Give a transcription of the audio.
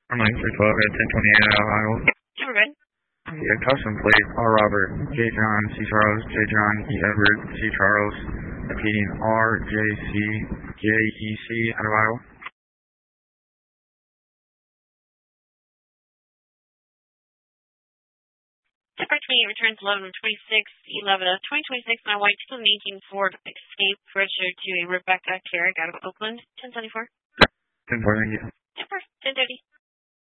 I'm 9312 at 1028 out of Iowa. Super good. Yeah, custom plate, R. Robert, J. John, C. Charles, J. John, E. Edward, C. Charles, repeating R. J. C. J. E. C. out of Iowa. Super 28 returns 1126, 11 of 2026 on a white 2018 Ford Escape registered to a Rebecca Carrick out of Oakland, 1074. 10-4, thank you. Super, 1030.